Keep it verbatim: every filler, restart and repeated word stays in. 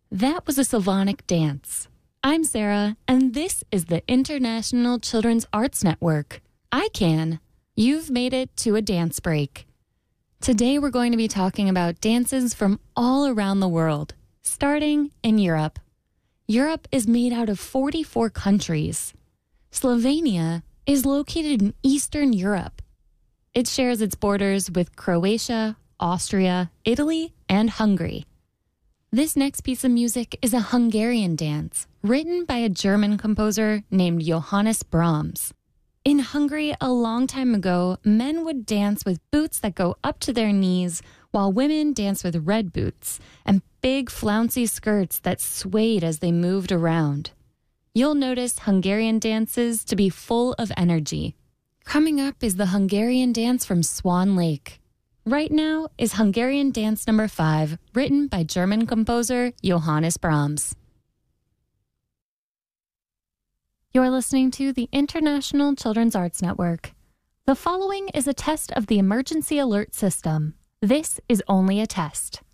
That was a Slavonic dance. I'm Sarah, and this is the International Children's Arts Network. I can. You've made it to a dance break. Today we're going to be talking about dances from all around the world, starting in Europe. Europe is made out of forty-four countries. Slovenia is located in Eastern Europe. It shares its borders with Croatia, Austria, Italy, and Hungary. This next piece of music is a Hungarian dance written by a German composer named Johannes Brahms. In Hungary, a long time ago, men would dance with boots that go up to their knees, while women danced with red boots and big flouncy skirts that swayed as they moved around. You'll notice Hungarian dances to be full of energy. Coming up is the Hungarian dance from Swan Lake. Right now is Hungarian dance number five, written by German composer Johannes Brahms. You're listening to the International Children's Arts Network. The following is a test of the emergency alert system. This is only a test.